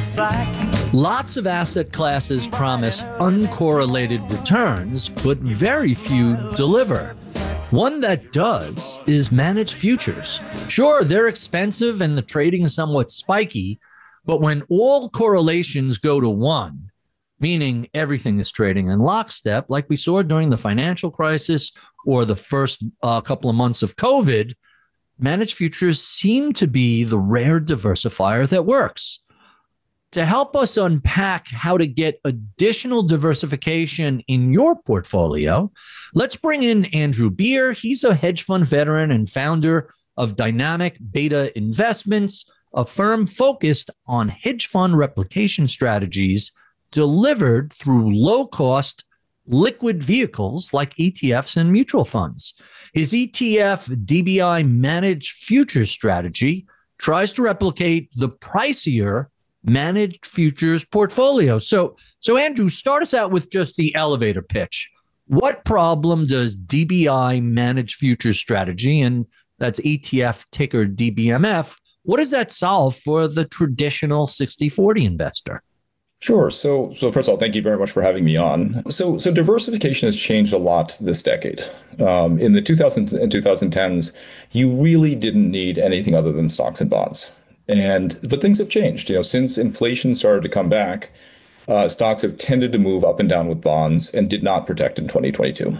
Lots of asset classes promise uncorrelated returns, but very few deliver. One that does is managed futures. Sure, they're expensive and the trading is somewhat spiky, but when all correlations go to one, meaning everything is trading in lockstep, like we saw during the financial crisis or the first couple of months of COVID, managed futures seem to be the rare diversifier that works. To help us unpack how to get additional diversification in your portfolio, let's bring in Andrew Beer. He's a hedge fund veteran and founder of Dynamic Beta Investments, a firm focused on hedge fund replication strategies delivered through low-cost liquid vehicles like ETFs and mutual funds. His ETF DBI Managed Futures strategy tries to replicate the pricier managed futures portfolio. So Andrew, start us out with just the elevator pitch. What problem does DBI Managed Futures strategy, and that's ETF ticker DBMF, what does that solve for the traditional 60-40 investor? Sure. So first of all, thank you very much for having me on. So diversification has changed a lot this decade. In the 2000s and 2010s, you really didn't need anything other than stocks and bonds. But things have changed. Since inflation started to come back, stocks have tended to move up and down with bonds and did not protect in 2022.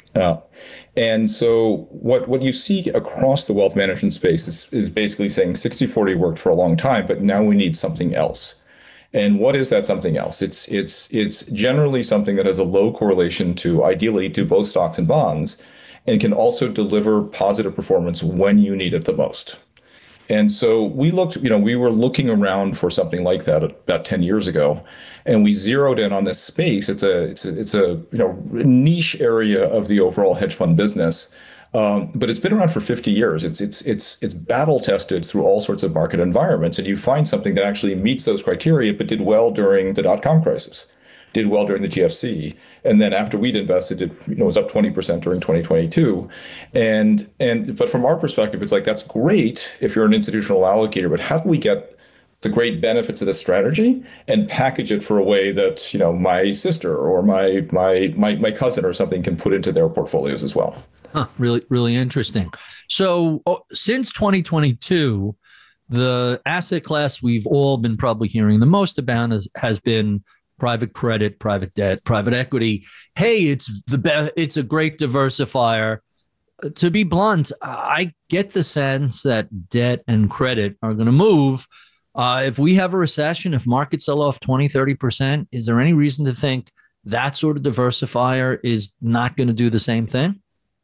And so what you see across the wealth management space is basically saying 60-40 worked for a long time, but now we need something else. And what is that something else? It's generally something that has a low correlation ideally to both stocks and bonds, and can also deliver positive performance when you need it the most. And so we were looking around for something like that about 10 years ago, and we zeroed in on this space. It's a niche area of the overall hedge fund business, but it's been around for 50 years. It's battle tested through all sorts of market environments, and you find something that actually meets those criteria, but did well during the dot-com crisis, did well during the GFC, and then after we'd invested, it was up 20% during 2022. But from our perspective, it's like, that's great if you're an institutional allocator, but how do we get the great benefits of this strategy and package it for a way that my sister or my cousin or something can put into their portfolios as well? Huh, really, really interesting. So since 2022, the asset class we've all been probably hearing the most about has been private credit, private debt, private equity. Hey, it's a great diversifier. To be blunt, I get the sense that debt and credit are going to move. If we have a recession, if markets sell off 20, 30%, is there any reason to think that sort of diversifier is not going to do the same thing?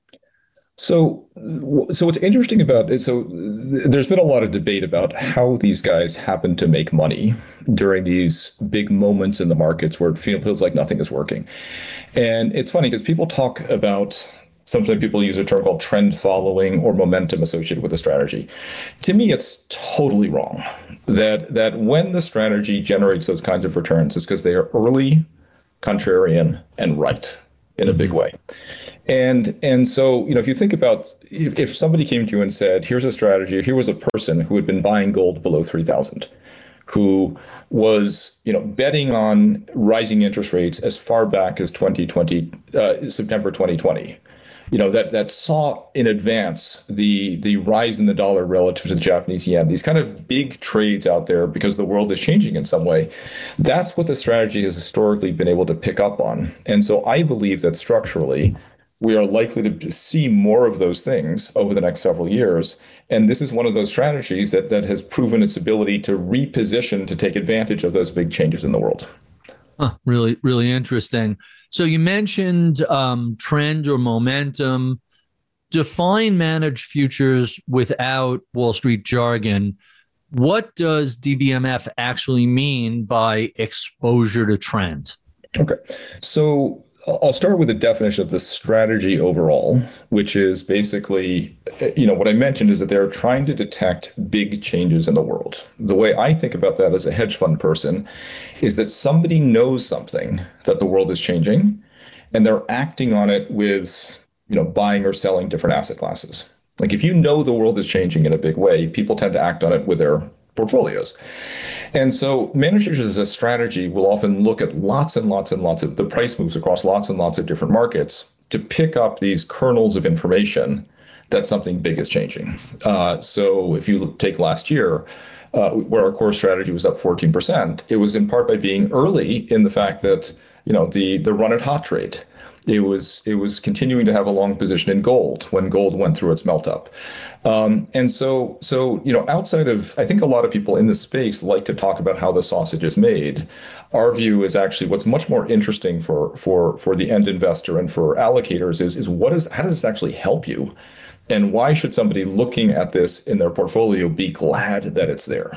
So what's interesting about it, there's been a lot of debate about how these guys happen to make money during these big moments in the markets where it feels like nothing is working. And it's funny because people talk about, sometimes people use a term called trend following or momentum associated with a strategy. To me, it's totally wrong that when the strategy generates those kinds of returns, it's because they are early, contrarian, and right in a big way. And so, if you think about if somebody came to you and said, here's a strategy, here was a person who had been buying gold below 3,000, who was, betting on rising interest rates as far back as September 2020, that saw in advance the rise in the dollar relative to the Japanese yen, these kind of big trades out there because the world is changing in some way. That's what the strategy has historically been able to pick up on. And so I believe that structurally, we are likely to see more of those things over the next several years. And this is one of those strategies that has proven its ability to reposition to take advantage of those big changes in the world. Really, really interesting. So you mentioned trend or momentum. Define managed futures without Wall Street jargon. What does DBMF actually mean by exposure to trend? Okay. So I'll start with the definition of the strategy overall, which is basically, what I mentioned is that they're trying to detect big changes in the world. The way I think about that as a hedge fund person is that somebody knows something that the world is changing, and they're acting on it with, buying or selling different asset classes. Like if the world is changing in a big way, people tend to act on it with their portfolios. And so managers as a strategy will often look at lots and lots and lots of the price moves across lots and lots of different markets to pick up these kernels of information that something big is changing. So if you take last year, where our core strategy was up 14%, it was in part by being early in the fact that, the run at hot trade. It was continuing to have a long position in gold when gold went through its melt up. And so, outside of, I think a lot of people in this space like to talk about how the sausage is made. Our view is actually what's much more interesting for the end investor and for allocators is how does this actually help you? And why should somebody looking at this in their portfolio be glad that it's there?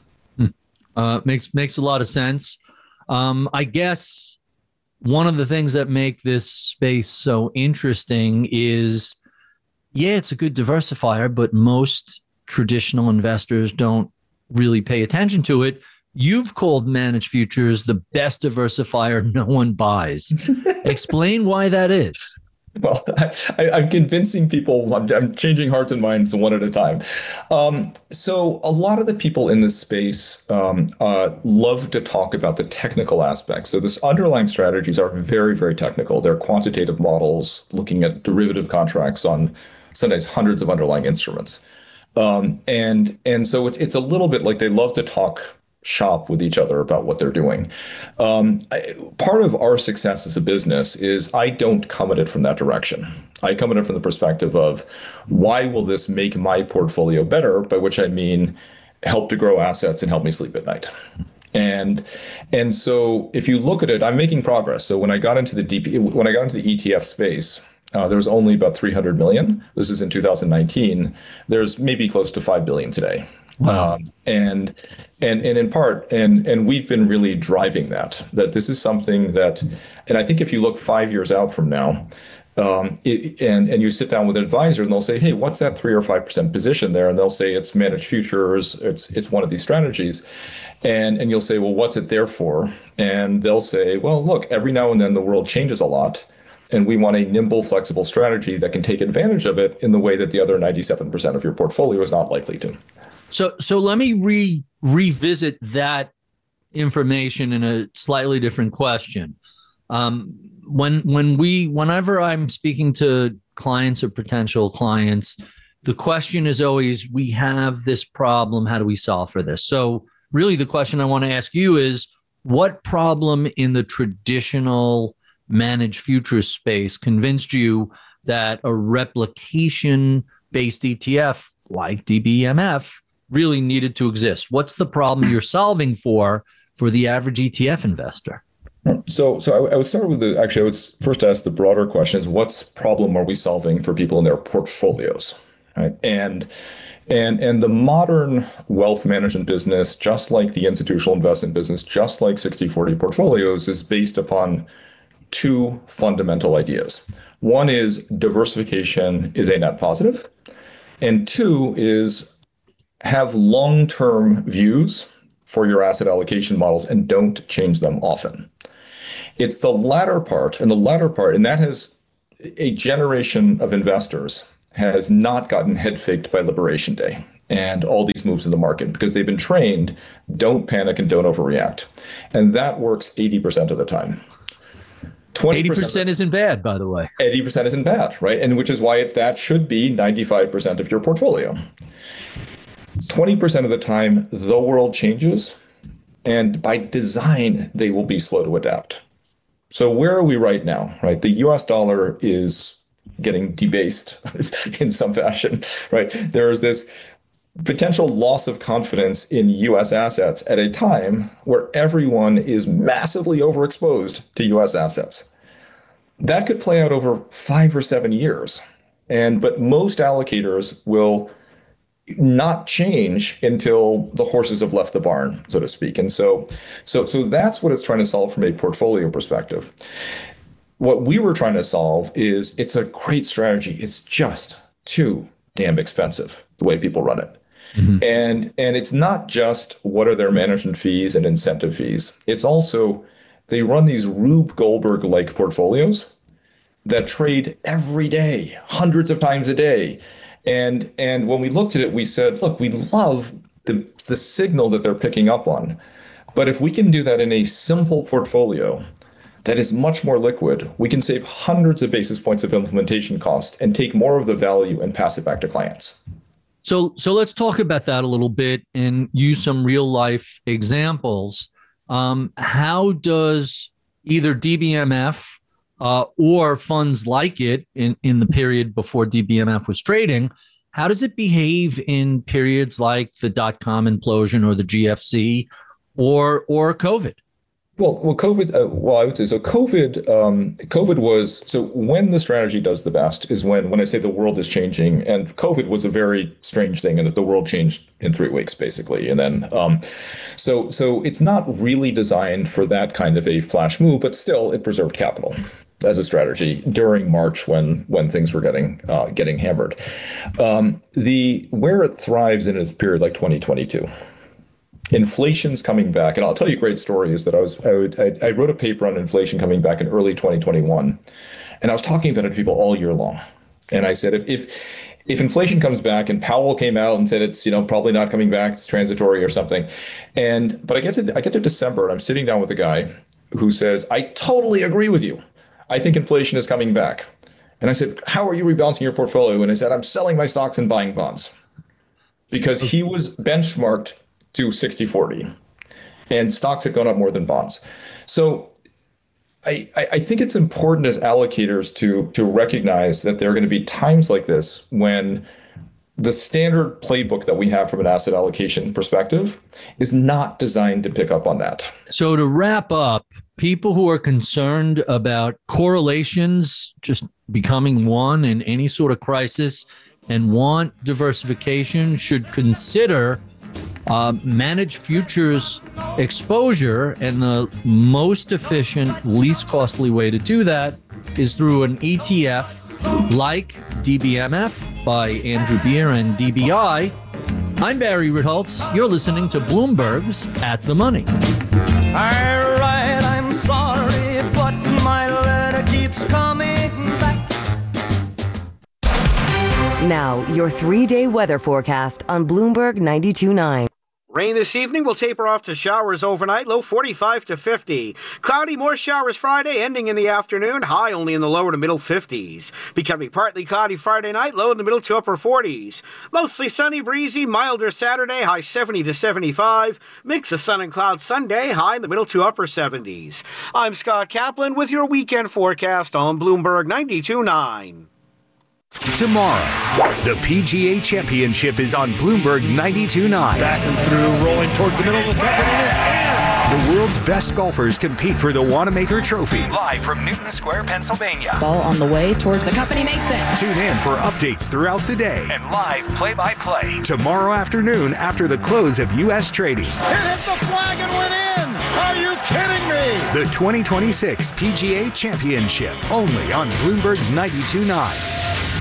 Makes a lot of sense. I guess one of the things that make this space so interesting is, it's a good diversifier, but most traditional investors don't really pay attention to it. You've called managed futures the best diversifier no one buys. Explain why that is. Well, I'm convincing people. I'm changing hearts and minds one at a time. So a lot of the people in this space love to talk about the technical aspects. So this underlying strategies are very, very technical. They're quantitative models looking at derivative contracts on sometimes hundreds of underlying instruments. And so it's a little bit like they love to talk shop with each other about what they're doing. Part of our success as a business is I don't come at it from that direction. I come at it from the perspective of why will this make my portfolio better, by which I mean help to grow assets and help me sleep at night. And so if you look at it, I'm making progress. So when I got into the ETF space, there was only about 300 million. This is in 2019. There's maybe close to 5 billion today. Wow. And in part, and we've been really driving that this is something that, and I think if you look 5 years out from now, and you sit down with an advisor and they'll say, hey, what's that 3 or 5% position there? And they'll say it's managed futures, it's one of these strategies. And you'll say, well, what's it there for? And they'll say, well, look, every now and then the world changes a lot. And we want a nimble, flexible strategy that can take advantage of it in the way that the other 97% of your portfolio is not likely to. So let me revisit that information in a slightly different question. Whenever I'm speaking to clients or potential clients, the question is always, we have this problem. How do we solve for this? So really the question I want to ask you is, what problem in the traditional managed futures space convinced you that a replication-based ETF like DBMF really needed to exist? What's the problem you're solving for the average ETF investor? So I would start with I would first ask the broader question is, what's problem are we solving for people in their portfolios, right? And the modern wealth management business, just like the institutional investment business, just like 60/40 portfolios, is based upon two fundamental ideas. One is diversification is a net positive, and two is have long-term views for your asset allocation models and don't change them often. It's the latter part, and that has a generation of investors has not gotten head faked by Liberation Day and all these moves in the market because they've been trained, don't panic and don't overreact. And that works 80% of the time. 80% isn't bad, by the way. 80% isn't bad, right? And which is why that should be 95% of your portfolio. 20% of the time, the world changes, and by design, they will be slow to adapt. So where are we right now, right? The US dollar is getting debased in some fashion, right? There is this potential loss of confidence in US assets at a time where everyone is massively overexposed to US assets. That could play out over 5 or 7 years. But most allocators will not change until the horses have left the barn, so to speak. And so that's what it's trying to solve from a portfolio perspective. What we were trying to solve is it's a great strategy. It's just too damn expensive the way people run it. Mm-hmm. And it's not just what are their management fees and incentive fees. It's also they run these Rube Goldberg-like portfolios that trade every day, hundreds of times a day. And when we looked at it, we said, look, we love the signal that they're picking up on. But if we can do that in a simple portfolio that is much more liquid, we can save hundreds of basis points of implementation cost and take more of the value and pass it back to clients. So let's talk about that a little bit and use some real life examples. How does either DBMF or funds like it in the period before DBMF was trading, how does it behave in periods like the dot-com implosion or the GFC or COVID? Well, COVID. I would say so. COVID was so when the strategy does the best is when I say the world is changing, and COVID was a very strange thing, and that the world changed in 3 weeks basically, and then so it's not really designed for that kind of a flash move, but still it preserved capital as a strategy during March when things were getting hammered. Where it thrives in a period like 2022. Inflation's coming back, and I'll tell you a great story is that I wrote a paper on inflation coming back in early 2021, and I was talking about it to people all year long. And I said, if inflation comes back, and Powell came out and said it's probably not coming back, it's transitory or something, but I get to December and I'm sitting down with a guy who says, I totally agree with you. I think inflation is coming back. And I said, how are you rebalancing your portfolio? And I said, I'm selling my stocks and buying bonds, because he was benchmarked to 60-40, and stocks have gone up more than bonds. So I think it's important as allocators to recognize that there are going to be times like this when the standard playbook that we have from an asset allocation perspective is not designed to pick up on that. So to wrap up, people who are concerned about correlations just becoming one in any sort of crisis and want diversification should consider manage futures exposure, and the most efficient, least costly way to do that is through an ETF like DBMF by Andrew Beer and DBI. I'm Barry Ritholtz. You're listening to Bloomberg's At the Money. All right, I'm sorry, but my letter keeps coming back. Now, your 3-day weather forecast on Bloomberg 92.9. Rain this evening will taper off to showers overnight, low 45 to 50. Cloudy, more showers Friday, ending in the afternoon, high only in the lower to middle 50s. Becoming partly cloudy Friday night, low in the middle to upper 40s. Mostly sunny, breezy, milder Saturday, high 70 to 75. Mix of sun and clouds Sunday, high in the middle to upper 70s. I'm Scott Kaplan with your weekend forecast on Bloomberg 92.9. Tomorrow, the PGA Championship is on Bloomberg 92.9. Back and through, rolling towards the middle of the top, and it is in. The world's best golfers compete for the Wanamaker Trophy. Live from Newton Square, Pennsylvania. Ball on the way towards the cup, and he makes it. Tune in for updates throughout the day and live play-by-play tomorrow afternoon after the close of U.S. trading. It hit the flag and went in. Are you kidding me? The 2026 PGA Championship, only on Bloomberg 92.9.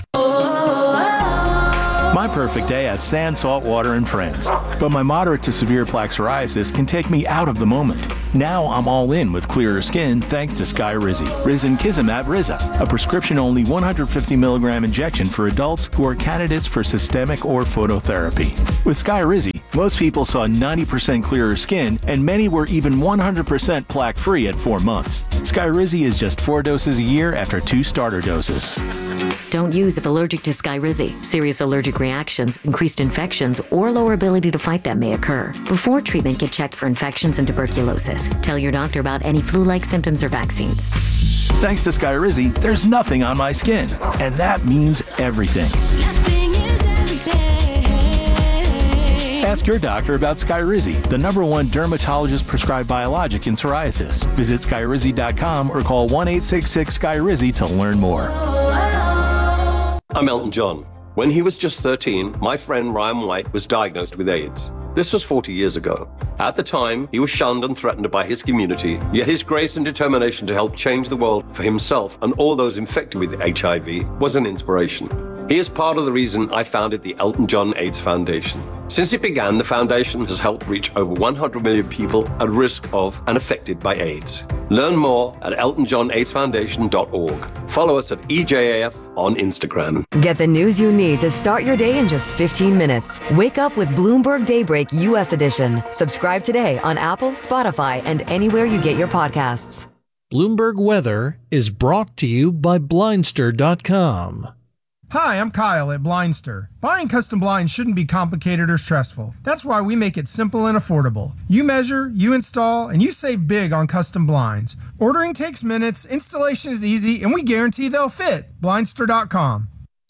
My perfect day has sand, salt water, and friends. But my moderate to severe plaque psoriasis can take me out of the moment. Now I'm all in with clearer skin thanks to Skyrizi. Risankizumab Riza, a prescription-only 150 milligram injection for adults who are candidates for systemic or phototherapy. With Skyrizi, most people saw 90% clearer skin, and many were even 100% plaque-free at 4 months. Skyrizi is just 4 doses a year after 2 starter doses. Don't use if allergic to Skyrizi. Serious allergic reactions, increased infections, or lower ability to fight them may occur. Before treatment, get checked for infections and tuberculosis. Tell your doctor about any flu-like symptoms or vaccines. Thanks to Skyrizi, there's nothing on my skin, and that means everything. Nothing is everything. Ask your doctor about Skyrizi, the #1 dermatologist-prescribed biologic in psoriasis. Visit Skyrizi.com or call 1-866-SKYRIZI to learn more. I'm Elton John. When he was just 13, my friend Ryan White was diagnosed with AIDS. This was 40 years ago. At the time, he was shunned and threatened by his community, yet his grace and determination to help change the world for himself and all those infected with HIV was an inspiration. He is part of the reason I founded the Elton John AIDS Foundation. Since it began, the foundation has helped reach over 100 million people at risk of and affected by AIDS. Learn more at eltonjohnaidsfoundation.org. Follow us at EJAF on Instagram. Get the news you need to start your day in just 15 minutes. Wake up with Bloomberg Daybreak U.S. Edition. Subscribe today on Apple, Spotify, and anywhere you get your podcasts. Bloomberg Weather is brought to you by Blindster.com. Hi, I'm Kyle at Blindster. Buying custom blinds shouldn't be complicated or stressful. That's why we make it simple and affordable. You measure, you install, and you save big on custom blinds. Ordering takes minutes, installation is easy, and we guarantee they'll fit. Blindster.com.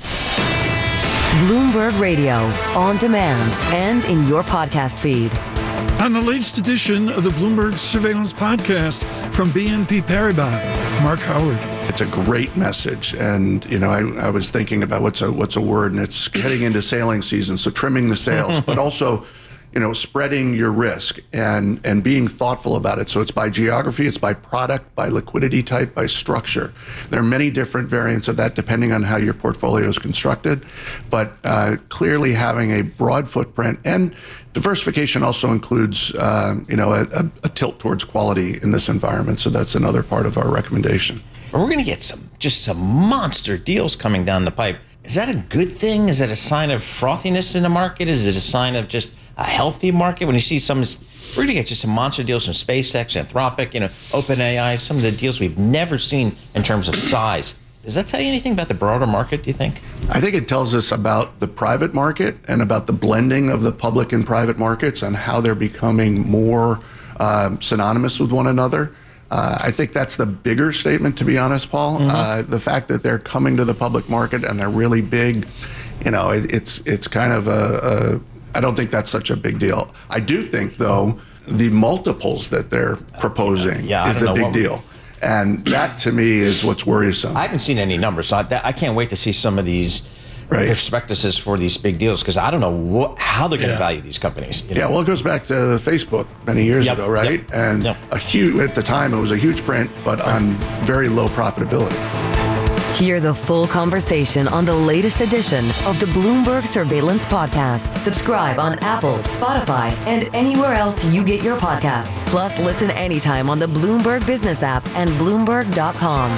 Bloomberg Radio, on demand, and in your podcast feed. On the latest edition of the Bloomberg Surveillance Podcast from BNP Paribas, Mark Howard. It's a great message. And, you know, I was thinking about what's a word, and it's heading into sailing season. So trimming the sails, but also, you know, spreading your risk and being thoughtful about it. So it's by geography, it's by product, by liquidity type, by structure. There are many different variants of that depending on how your portfolio is constructed, but clearly having a broad footprint, and diversification also includes, you know, a tilt towards quality in this environment. So that's another part of our recommendation. We're going to get some monster deals coming down the pipe. Is that a good thing? Is that a sign of frothiness in the market? Is it a sign of just a healthy market? When you see we're going to get just some monster deals from SpaceX, Anthropic, you know, OpenAI, some of the deals we've never seen in terms of size. Does that tell you anything about the broader market, do you think? I think it tells us about the private market and about the blending of the public and private markets and how they're becoming more synonymous with one another. I think that's the bigger statement, to be honest, Paul. The fact that they're coming to the public market and they're really big, you know, it's kind of I don't think that's such a big deal. I do think, though, the multiples that they're proposing is a big deal. And that, to me, is what's worrisome. I haven't seen any numbers, so I can't wait to see some of these prospectuses for these big deals, because I don't know how they're going to value these companies. You know? Yeah, well, it goes back to Facebook many years ago, right? And a huge, at the time, it was a huge print, but on very low profitability. Hear the full conversation on the latest edition of the Bloomberg Surveillance Podcast. Subscribe on Apple, Spotify, and anywhere else you get your podcasts. Plus, listen anytime on the Bloomberg Business app and Bloomberg.com.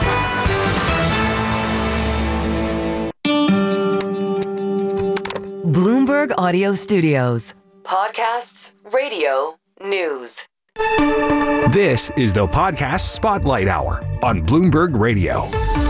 Bloomberg Audio Studios. Podcasts, radio, news. This is the Podcast Spotlight Hour on Bloomberg Radio.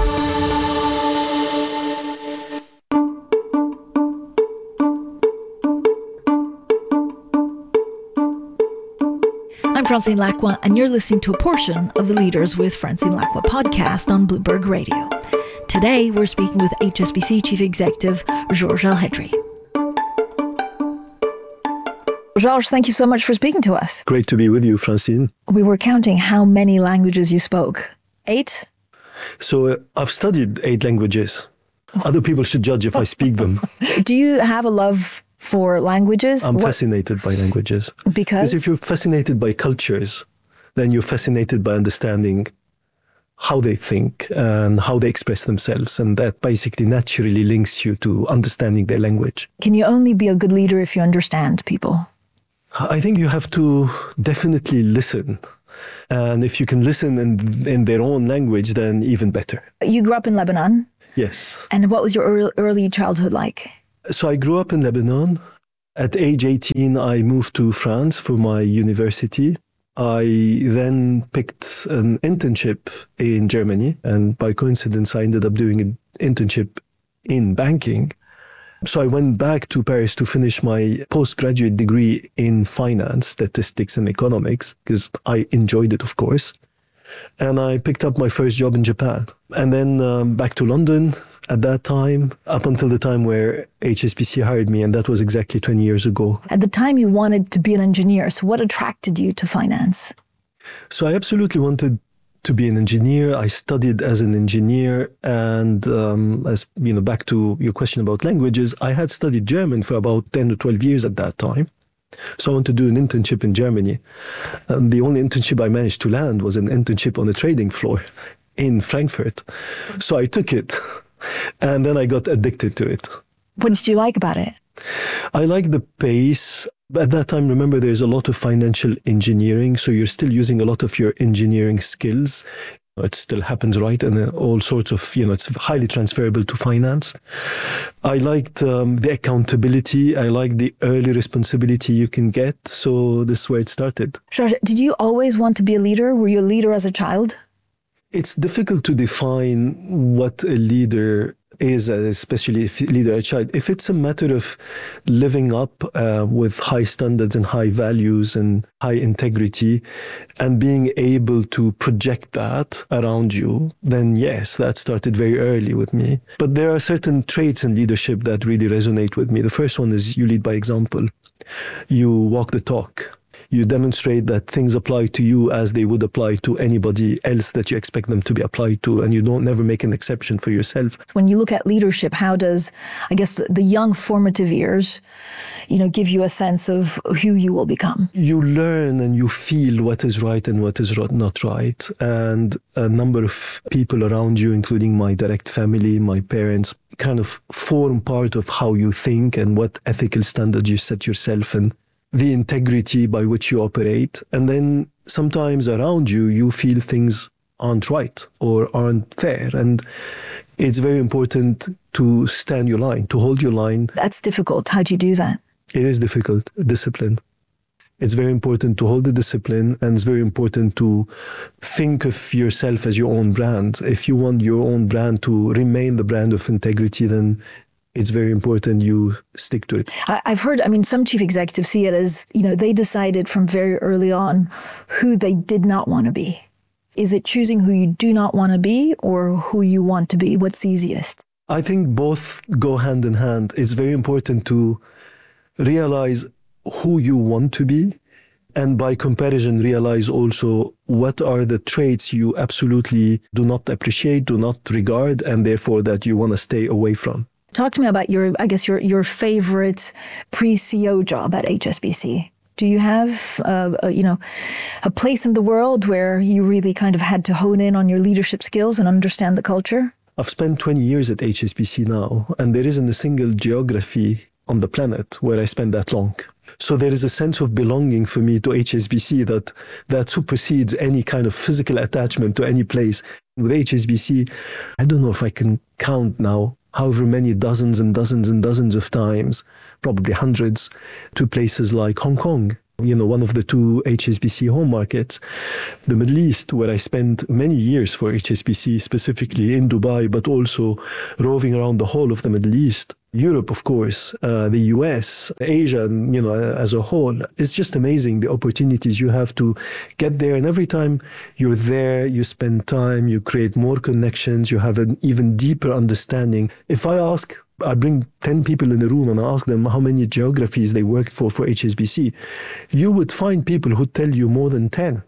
I'm Francine Lacqua, and you're listening to a portion of the Leaders with Francine Lacqua podcast on Bloomberg Radio. Today, we're speaking with HSBC Chief Executive Georges Elhedery. Georges, thank you so much for speaking to us. Great to be with you, Francine. We were counting how many languages you spoke. 8? So I've studied 8 languages. Other people should judge if I speak them. Do you have a love for languages? I'm fascinated by languages. Because if you're fascinated by cultures, then you're fascinated by understanding how they think and how they express themselves. And that basically naturally links you to understanding their language. Can you only be a good leader if you understand people? I think you have to definitely listen. And if you can listen in their own language, then even better. You grew up in Lebanon? Yes. And what was your early childhood like? So I grew up in Lebanon. At age 18, I moved to France for my university. I then picked an internship in Germany. And by coincidence, I ended up doing an internship in banking. So I went back to Paris to finish my postgraduate degree in finance, statistics, and economics, because I enjoyed it, of course. And I picked up my first job in Japan. And then back to London at that time, up until the time where HSBC hired me, and that was exactly 20 years ago. At the time, you wanted to be an engineer. So what attracted you to finance? So I absolutely wanted to be an engineer. I studied as an engineer, and as you know, back to your question about languages, I had studied German for about 10 to 12 years at that time. So I wanted to do an internship in Germany. And the only internship I managed to land was an internship on the trading floor in Frankfurt. So I took it, and then I got addicted to it. What did you like about it? I like the pace. At that time, remember, there's a lot of financial engineering, so you're still using a lot of your engineering skills It still happens, right? And all sorts of, it's highly transferable to finance. I liked the accountability. I liked the early responsibility you can get. So this is where it started. Georges, did you always want to be a leader? Were you a leader as a child? It's difficult to define what a leader is, especially if leader a child. If it's a matter of living up with high standards and high values and high integrity and being able to project that around you, then yes, that started very early with me. But there are certain traits in leadership that really resonate with me. The first one is you lead by example. You walk the talk. You demonstrate that things apply to you as they would apply to anybody else that you expect them to be applied to, and you don't never make an exception for yourself. When you look at leadership, how does, I guess, the young formative years, give you a sense of who you will become? You learn and you feel what is right and what is not right. And a number of people around you, including my direct family, my parents, kind of form part of how you think and what ethical standards you set yourself and the integrity by which you operate. And then sometimes around you, you feel things aren't right or aren't fair. And it's very important to stand your line, to hold your line. That's difficult. How do you do that? It is difficult. Discipline. It's very important to hold the discipline, and it's very important to think of yourself as your own brand. If you want your own brand to remain the brand of integrity, then it's very important you stick to it. I've heard, some chief executives see it as, they decided from very early on who they did not want to be. Is it choosing who you do not want to be or who you want to be? What's easiest? I think both go hand in hand. It's very important to realize who you want to be, and by comparison, realize also what are the traits you absolutely do not appreciate, do not regard, and therefore that you want to stay away from. Talk to me about your favorite pre-CEO job at HSBC. Do you have, a place in the world where you really kind of had to hone in on your leadership skills and understand the culture? I've spent 20 years at HSBC now, and there isn't a single geography on the planet where I spend that long. So there is a sense of belonging for me to HSBC that supersedes any kind of physical attachment to any place. With HSBC, I don't know if I can count now however many dozens and dozens and dozens of times, probably hundreds, to places like Hong Kong, one of the two HSBC home markets, the Middle East, where I spent many years for HSBC, specifically in Dubai, but also roving around the whole of the Middle East. Europe, of course, the US, Asia, as a whole. It's just amazing the opportunities you have to get there. And every time you're there, you spend time, you create more connections, you have an even deeper understanding. If I bring 10 people in the room and I ask them how many geographies they worked for HSBC, you would find people who tell you more than 10.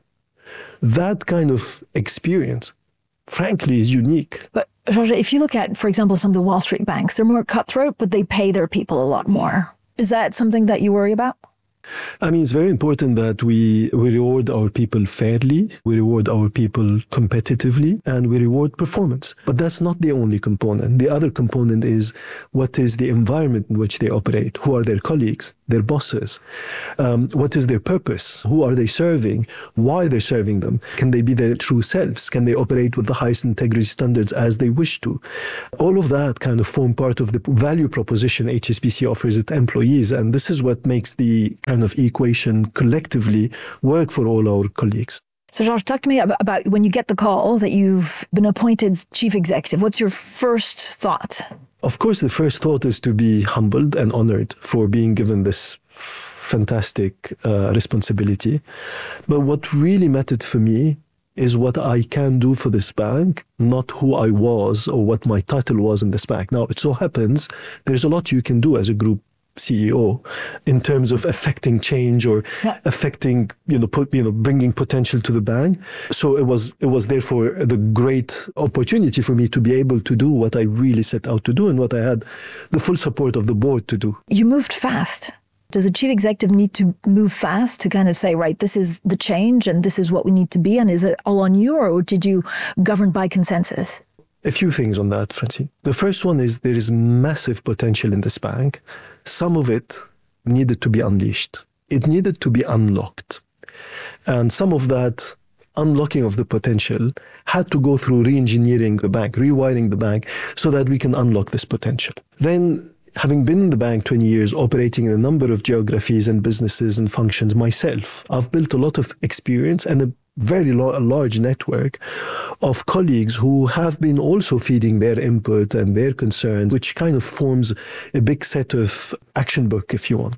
That kind of experience, frankly, is unique. But Georges, if you look at, for example, some of the Wall Street banks, they're more cutthroat, but they pay their people a lot more. Is that something that you worry about? It's very important that we reward our people fairly, we reward our people competitively, and we reward performance. But that's not the only component. The other component is what is the environment in which they operate? Who are their colleagues, their bosses? What is their purpose? Who are they serving? Why they're serving them? Can they be their true selves? Can they operate with the highest integrity standards as they wish to? All of that kind of form part of the value proposition HSBC offers its employees, and this is what makes the kind of equation collectively work for all our colleagues. So Georges, talk to me about when you get the call that you've been appointed chief executive. What's your first thought? Of course, the first thought is to be humbled and honored for being given this fantastic responsibility. But what really mattered for me is what I can do for this bank, not who I was or what my title was in this bank. Now, it so happens there's a lot you can do as a group CEO in terms of affecting change or affecting, bringing potential to the bank. So it was therefore the great opportunity for me to be able to do what I really set out to do and what I had the full support of the board to do. You moved fast. Does a chief executive need to move fast to kind of say, right, this is the change and this is what we need to be? And is it all on you, or did you govern by consensus? A few things on that, Francine. The first one is there is massive potential in this bank. Some of it needed to be unleashed. It needed to be unlocked. And some of that unlocking of the potential had to go through re-engineering the bank, rewiring the bank so that we can unlock this potential. Then, having been in the bank 20 years, operating in a number of geographies and businesses and functions myself, I've built a lot of experience and a very large network of colleagues who have been also feeding their input and their concerns, which kind of forms a big set of action book, if you want.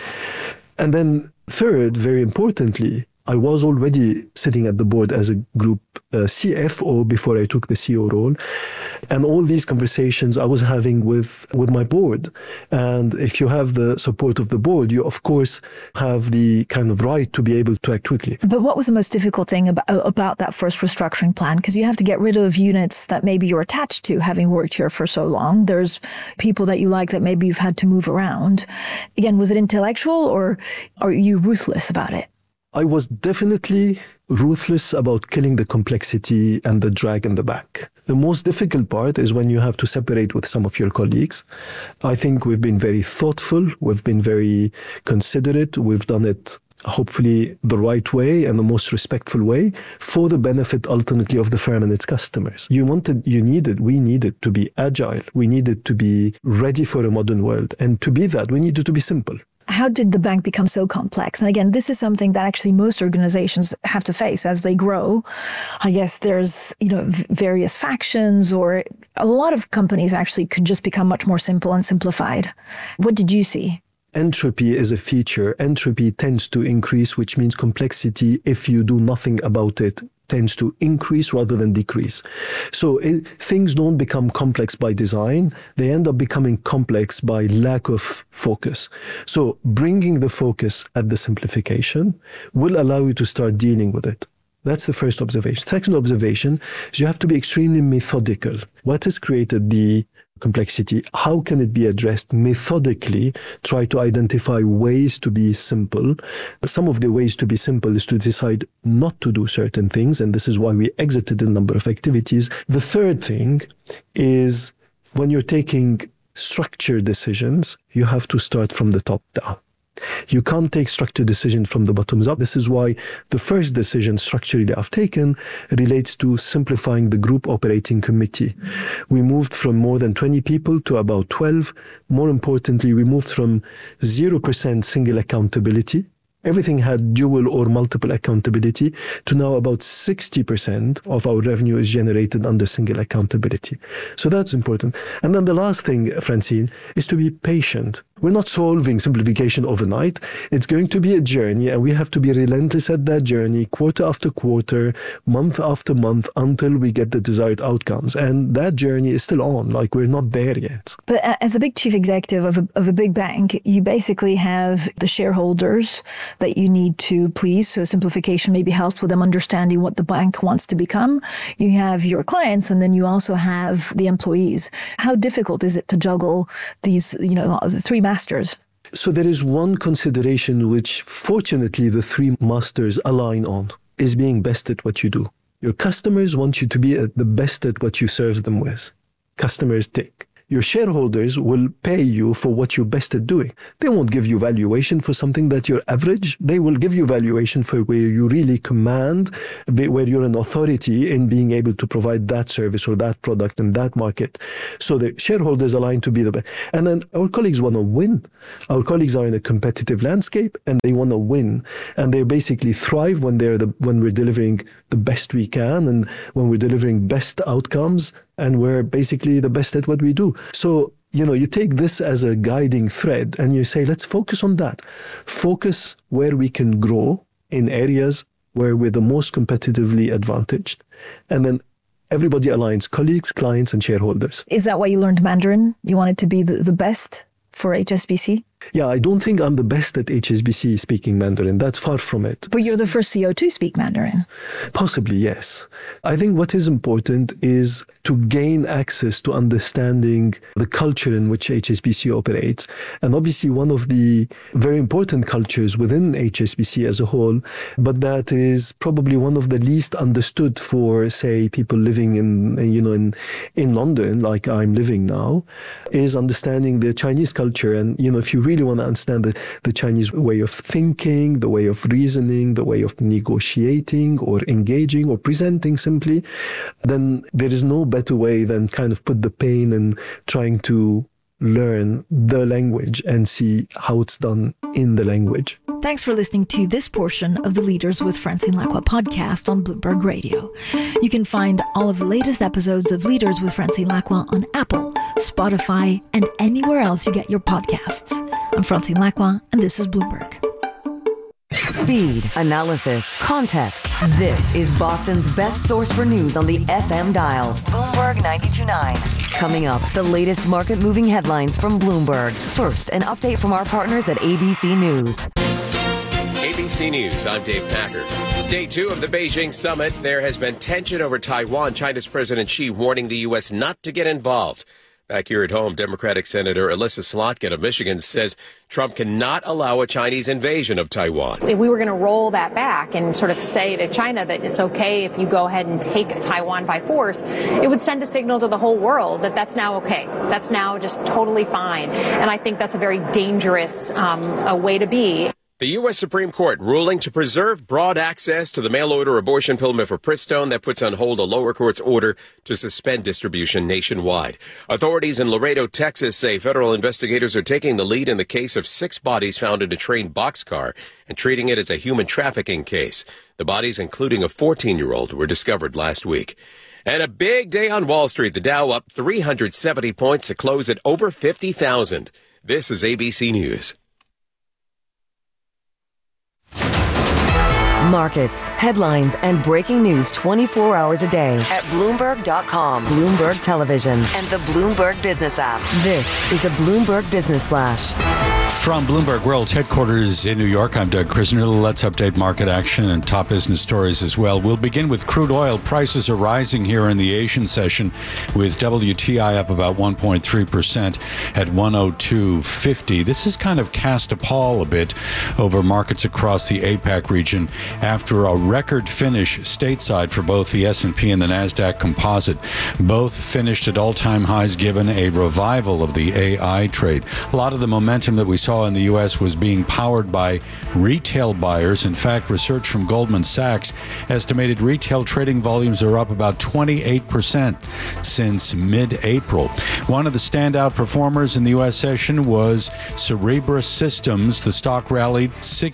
And then third, very importantly, I was already sitting at the board as a group CFO before I took the CEO role. And all these conversations I was having with my board. And if you have the support of the board, you of course have the kind of right to be able to act quickly. But what was the most difficult thing about that first restructuring plan? Because you have to get rid of units that maybe you're attached to, having worked here for so long. There's people that you like that maybe you've had to move around. Again, was it intellectual or are you ruthless about it? I was definitely ruthless about killing the complexity and the drag in the back. The most difficult part is when you have to separate with some of your colleagues. I think we've been very thoughtful, we've been very considerate, we've done it hopefully the right way and the most respectful way for the benefit ultimately of the firm and its customers. We needed to be agile, we needed to be ready for a modern world. And to be that, we needed to be simple. How did the bank become so complex? And again, this is something that actually most organizations have to face as they grow. I guess there's, various factions, or a lot of companies actually could just become much more simple and simplified. What did you see? Entropy is a feature. Entropy tends to increase, which means complexity, if you do nothing about it, tends to increase rather than decrease. So things don't become complex by design. They end up becoming complex by lack of focus. So bringing the focus at the simplification will allow you to start dealing with it. That's the first observation. Second observation is you have to be extremely methodical. What has created the complexity? How can it be addressed methodically? Try to identify ways to be simple. Some of the ways to be simple is to decide not to do certain things, and this is why we exited a number of activities. The third thing is when you're taking structured decisions, you have to start from the top down. You can't take structured decisions from the bottoms up. This is why the first decision structurally I've taken relates to simplifying the group operating committee. We moved from more than 20 people to about 12. More importantly, we moved from 0% single accountability. Everything had dual or multiple accountability to now about 60% of our revenue is generated under single accountability. So that's important. And then the last thing, Francine, is to be patient. We're not solving simplification overnight. It's going to be a journey, and we have to be relentless at that journey, quarter after quarter, month after month, until we get the desired outcomes. And that journey is still on, like we're not there yet. But as a big chief executive of a big bank, you basically have the shareholders that you need to please. So simplification maybe helps with them understanding what the bank wants to become. You have your clients, and then you also have the employees. How difficult is it to juggle these, the three masters? So there is one consideration which fortunately the three masters align on, is being best at what you do. Your customers want you to be the best at what you serve them with. Customers tick. Your shareholders will pay you for what you're best at doing. They won't give you valuation for something that you're average. They will give you valuation for where you really command, where you're an authority in being able to provide that service or that product in that market. So the shareholders align to be the best. And then our colleagues want to win. Our colleagues are in a competitive landscape and they want to win. And they basically thrive when we're delivering the best we can and when we're delivering best outcomes. And we're basically the best at what we do. So, you take this as a guiding thread and you say, let's focus on that. Focus where we can grow in areas where we're the most competitively advantaged. And then everybody aligns, colleagues, clients, and shareholders. Is that why you learned Mandarin? You wanted to be the best for HSBC? Yeah, I don't think I'm the best at HSBC speaking Mandarin. That's far from it. But you're the first CEO to speak Mandarin. Possibly, yes. I think what is important is to gain access to understanding the culture in which HSBC operates. And obviously one of the very important cultures within HSBC as a whole, but that is probably one of the least understood for, say, people living in London, like I'm living now, is understanding the Chinese culture. And, if you really want to understand the Chinese way of thinking, the way of reasoning, the way of negotiating or engaging or presenting simply, then there is no better way than kind of put the pain in trying to learn the language and see how it's done in the language. Thanks for listening to this portion of the Leaders with Francine Lacqua podcast on Bloomberg Radio. You can find all of the latest episodes of Leaders with Francine Lacqua on Apple, Spotify, and anywhere else you get your podcasts. I'm Francine Lacqua, and this is Bloomberg. Speed, analysis, context. This is Boston's best source for news on the FM dial. Bloomberg 92.9. Coming up, the latest market-moving headlines from Bloomberg. First, an update from our partners at ABC News. ABC News, I'm Dave Packer. It's day 2 of the Beijing summit. There has been tension over Taiwan. China's President Xi warning the U.S. not to get involved. Back here at home, Democratic Senator Alyssa Slotkin of Michigan says Trump cannot allow a Chinese invasion of Taiwan. If we were going to roll that back and sort of say to China that it's okay if you go ahead and take Taiwan by force, it would send a signal to the whole world that that's now okay. That's now just totally fine. And I think that's a very dangerous way to be. The U.S. Supreme Court ruling to preserve broad access to the mail-order abortion pill mifepristone that puts on hold a lower court's order to suspend distribution nationwide. Authorities in Laredo, Texas say federal investigators are taking the lead in the case of 6 bodies found in a train boxcar and treating it as a human trafficking case. The bodies, including a 14-year-old, were discovered last week. And a big day on Wall Street. The Dow up 370 points to close at over 50,000. This is ABC News. Markets, headlines, and breaking news 24 hours a day at Bloomberg.com, Bloomberg Television, and the Bloomberg Business app. This is a Bloomberg Business Flash. From Bloomberg World's headquarters in New York, I'm Doug Krisner. Let's update market action and top business stories as well. We'll begin with crude oil. Prices are rising here in the Asian session, with WTI up about 1.3% at 102.50. This has kind of cast a pall a bit over markets across the APAC region after a record finish stateside for both the S&P and the NASDAQ composite. Both finished at all-time highs given a revival of the AI trade. A lot of the momentum that we saw in the U.S. was being powered by retail buyers. In fact, research from Goldman Sachs estimated retail trading volumes are up about 28% since mid-April. One of the standout performers in the U.S. session was Cerebras Systems. The stock rallied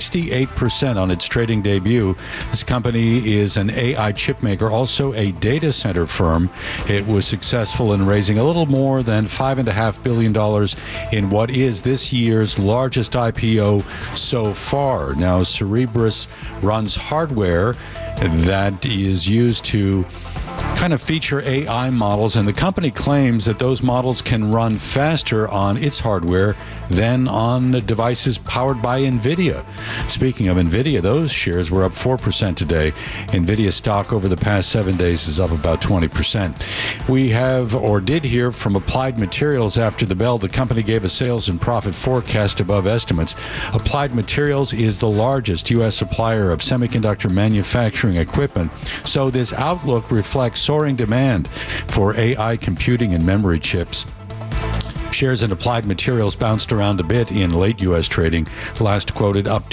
68% on its trading debut. This company is an AI chip maker, also a data center firm. It was successful in raising a little more than $5.5 billion in what is this year's largest IPO so far. Now, Cerebras runs hardware that is used to kind of feature AI models, and the company claims that those models can run faster on its hardware than on devices powered by NVIDIA. Speaking of NVIDIA, those shares were up 4% today. NVIDIA stock over the past 7 days is up about 20%. We have, or did hear from Applied Materials after the bell. The company gave a sales and profit forecast above estimates. Applied Materials is the largest U.S. supplier of semiconductor manufacturing equipment, so this outlook reflects soaring demand for AI computing and memory chips. Shares in Applied Materials bounced around a bit in late U.S. trading, last quoted up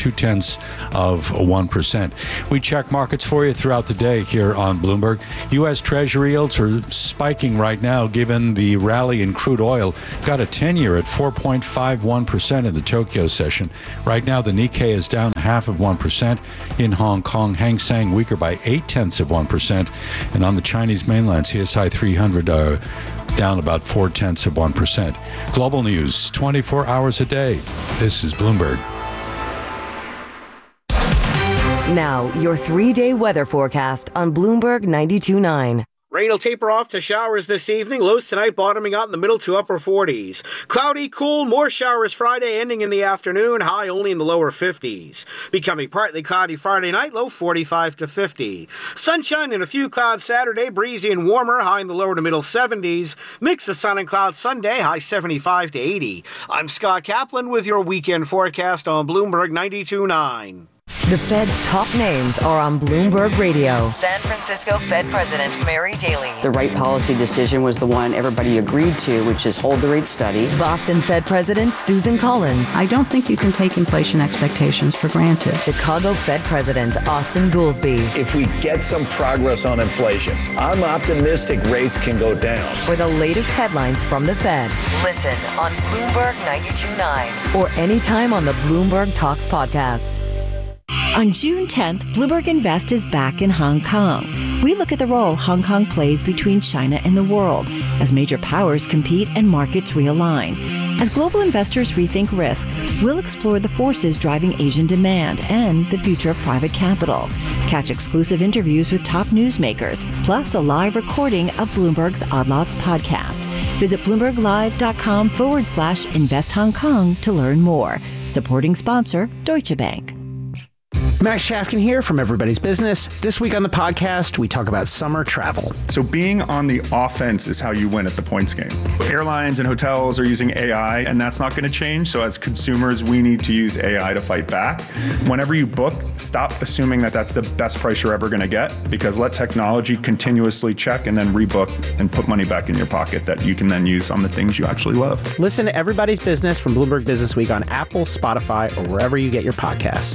0.2%. We check markets for you throughout the day here on Bloomberg. U.S. Treasury yields are spiking right now given the rally in crude oil. Got a 10-year at 4.51% in the Tokyo session. Right now, the Nikkei is down 0.5%. In Hong Kong, Hang Seng weaker by 0.8%. And on the Chinese mainland, CSI 300 down about 0.4%. Global news 24 hours a day. This is Bloomberg. Now, your 3-day weather forecast on Bloomberg 92.9. Rain will taper off to showers this evening. Lows tonight bottoming out in the middle to upper 40s. Cloudy, cool, more showers Friday ending in the afternoon. High only in the lower 50s. Becoming partly cloudy Friday night, low 45 to 50. Sunshine and a few clouds Saturday, breezy and warmer. High in the lower to middle 70s. Mix of sun and clouds Sunday, high 75 to 80. I'm Scott Kaplan with your weekend forecast on Bloomberg 92.9. The Fed's top names are on Bloomberg Radio. San Francisco Fed President Mary Daly. The right policy decision was the one everybody agreed to, which is hold the rate steady. Boston Fed President Susan Collins. I don't think you can take inflation expectations for granted. Chicago Fed President Austin Goolsbee. If we get some progress on inflation, I'm optimistic rates can go down. For the latest headlines from the Fed, listen on Bloomberg 92.9 or anytime on the Bloomberg Talks podcast. On June 10th, Bloomberg Invest is back in Hong Kong. We look at the role Hong Kong plays between China and the world as major powers compete and markets realign. As global investors rethink risk, we'll explore the forces driving Asian demand and the future of private capital. Catch exclusive interviews with top newsmakers, plus a live recording of Bloomberg's Odd Lots podcast. Visit BloombergLive.com/Invest Hong Kong to learn more. Supporting sponsor, Deutsche Bank. Max Shafkin here from Everybody's Business. This week on the podcast, we talk about summer travel. So being on the offense is how you win at the points game. Airlines and hotels are using AI, and that's not going to change. So as consumers, we need to use AI to fight back. Whenever you book, stop assuming that that's the best price you're ever going to get, because let technology continuously check and then rebook and put money back in your pocket that you can then use on the things you actually love. Listen to Everybody's Business from Bloomberg Business Week on Apple, Spotify, or wherever you get your podcasts.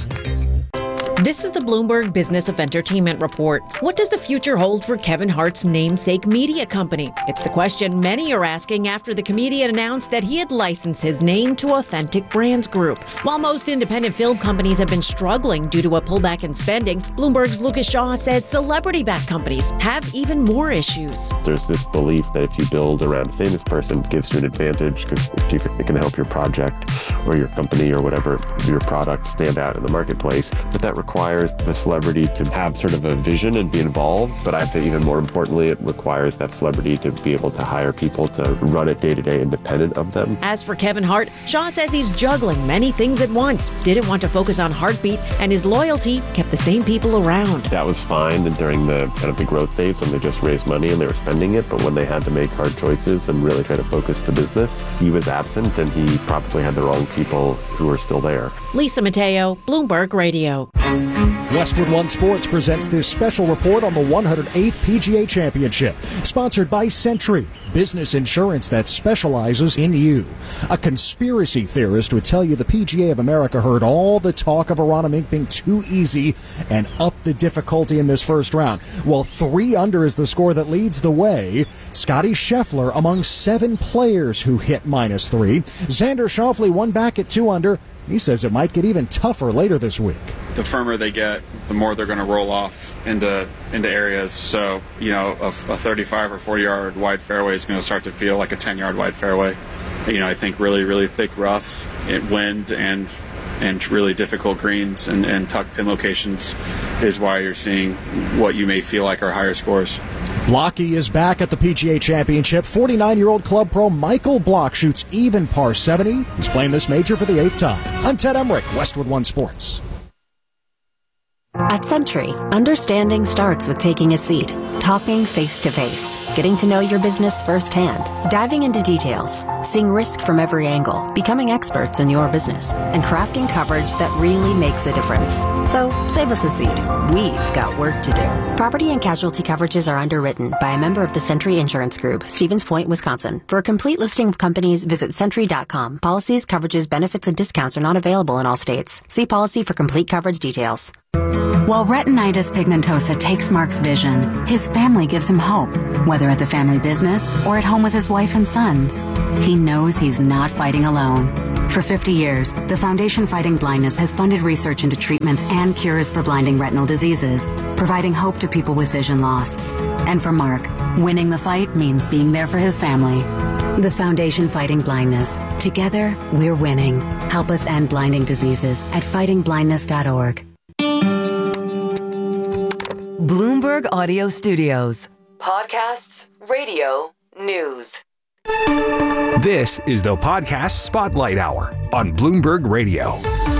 This is the Bloomberg Business of Entertainment Report. What does the future hold for Kevin Hart's namesake media company? It's the question many are asking after the comedian announced that he had licensed his name to Authentic Brands Group. While most independent film companies have been struggling due to a pullback in spending, Bloomberg's Lucas Shaw says celebrity-backed companies have even more issues. There's this belief that if you build around a famous person, it gives you an advantage because it can help your project or your company or whatever, your product stand out in the marketplace. But that requires the celebrity to have sort of a vision and be involved. But I'd say even more importantly, it requires that celebrity to be able to hire people to run it day-to-day independent of them. As for Kevin Hart, Shaw says he's juggling many things at once, didn't want to focus on Heartbeat, and his loyalty kept the same people around. That was fine during the kind of the growth days when they just raised money and they were spending it. But when they had to make hard choices and really try to focus the business, he was absent and he probably had the wrong people who are still there. Lisa Mateo, Bloomberg Radio. Westwood One Sports presents this special report on the 108th PGA Championship, sponsored by Century, business insurance that specializes in you. A conspiracy theorist would tell you the PGA of America heard all the talk of Aronimink Mink being too easy and upped the difficulty in this first round. Well, 3 under is the score that leads the way. Scotty Scheffler among 7 players who hit -3. Xander Schauffele 1 back at 2 under. He says it might get even tougher later this week. The firmer they get, the more they're going to roll off into areas. So, a 35 or 40-yard wide fairway is going to start to feel like a 10-yard wide fairway. I think really, really thick rough, wind, and really difficult greens and tucked in locations is why you're seeing what you may feel like are higher scores. Blocky is back at the PGA Championship. 49-year-old club pro Michael Block shoots even par 70. He's playing this major for the 8th time. I'm Ted Emmerich, Westwood One Sports. At Century, understanding starts with taking a seat, talking face-to-face, getting to know your business firsthand, diving into details, seeing risk from every angle, becoming experts in your business, and crafting coverage that really makes a difference. So, save us a seat. We've got work to do. Property and casualty coverages are underwritten by a member of the Century Insurance Group, Stevens Point, Wisconsin. For a complete listing of companies, visit Century.com. Policies, coverages, benefits, and discounts are not available in all states. See policy for complete coverage details. While retinitis pigmentosa takes Mark's vision, his family gives him hope, whether at the family business or at home with his wife and sons. He knows he's not fighting alone. For 50 years, the Foundation Fighting Blindness has funded research into treatments and cures for blinding retinal diseases, providing hope to people with vision loss. And for Mark, winning the fight means being there for his family. The Foundation Fighting Blindness. Together, we're winning. Help us end blinding diseases at fightingblindness.org. Bloomberg Audio Studios. Podcasts, radio, news. This is the Podcast Spotlight Hour on Bloomberg Radio.